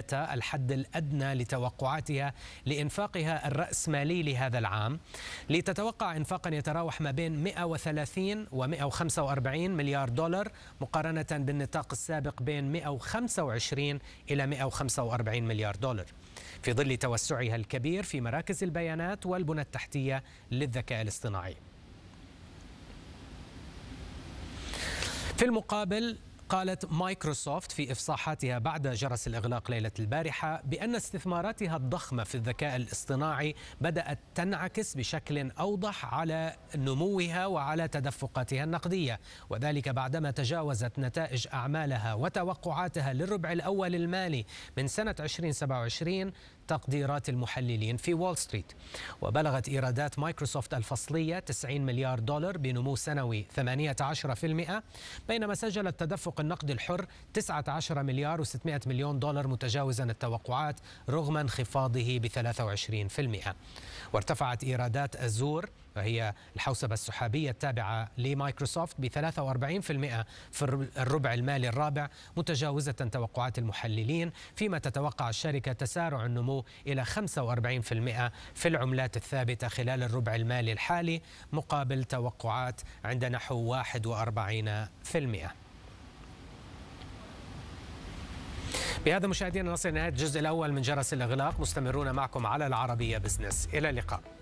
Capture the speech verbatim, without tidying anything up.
ميتا الحد الأدنى لتوقعاتها لإنفاقها الرأسمالي لهذا العام، لتتوقع إنفاقا يتراوح ما بين مئة وثلاثين و مئة وخمسة وأربعين مليار دولار مقارنة بالنطاق السابق بين مئة وخمسة وعشرين إلى مئة وخمسة وأربعين مليار دولار، في ظل توسعها الكبير في مراكز البيانات والبنى التحتية للذكاء الاصطناعي. في المقابل، قالت مايكروسوفت في إفصاحاتها بعد جرس الإغلاق ليلة البارحة بأن استثماراتها الضخمة في الذكاء الاصطناعي بدأت تنعكس بشكل أوضح على نموها وعلى تدفقاتها النقدية، وذلك بعدما تجاوزت نتائج أعمالها وتوقعاتها للربع الأول المالي من سنة ألفين وسبعة وعشرين تقديرات المحللين في وول ستريت. وبلغت إيرادات مايكروسوفت الفصلية تسعين مليار دولار بنمو سنوي ثمانية عشر بالمئة، بينما سجل التدفق النقدي الحر تسعة عشر مليار وستمئة مليون دولار متجاوزا التوقعات رغم انخفاضه ب ثلاثة وعشرين بالمئة. وارتفعت إيرادات أزور وهي الحوسبة السحابية التابعة لمايكروسوفت ب ثلاثة وأربعين بالمئة في الربع المالي الرابع متجاوزة توقعات المحللين، فيما تتوقع الشركة تسارع النمو إلى خمسة وأربعين بالمئة في العملات الثابتة خلال الربع المالي الحالي مقابل توقعات عند نحو واحد وأربعين بالمئة. بهذا مشاهدينا نصل لنهاية الجزء الأول من جرس الإغلاق، مستمرون معكم على العربية بزنس، إلى اللقاء.